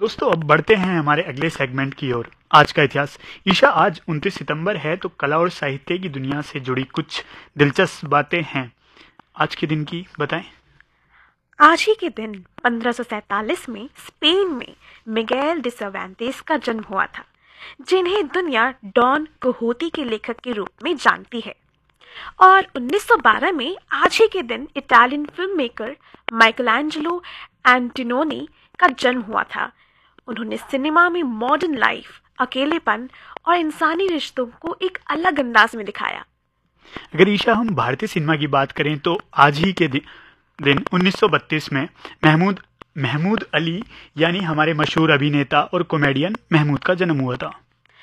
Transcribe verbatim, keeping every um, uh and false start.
दोस्तों अब बढ़ते हैं हमारे अगले सेगमेंट की ओर। आज का इतिहास। ईशा, आज उनतीस सितंबर है, तो कला और साहित्य की दुनिया से जुड़ी कुछ दिलचस्प बातें हैं आज के दिन की, बताएं। आज ही के दिन पंद्रह सौ सैंतालीस में स्पेन में मिगेल de सर्वांतेस का जन्म हुआ था, जिन्हें दुनिया डॉन किहोती के लेखक के रूप में जानती है। और उन्नीस सौ बारह में आज ही के दिन इटालियन फिल्म मेकर माइकलैंजेलो एंटोनियोनी का जन्म हुआ था। उन्होंने सिनेमा में मॉडर्न लाइफ, अकेलेपन और इंसानी रिश्तों को एक अलग अंदाज में दिखाया। अगर ईशा हम भारतीय सिनेमा की बात करें तो आज ही के दिन, दिन उन्नीस सौ बत्तीस में महमूद महमूद अली यानी हमारे मशहूर अभिनेता और कॉमेडियन महमूद का जन्म हुआ था।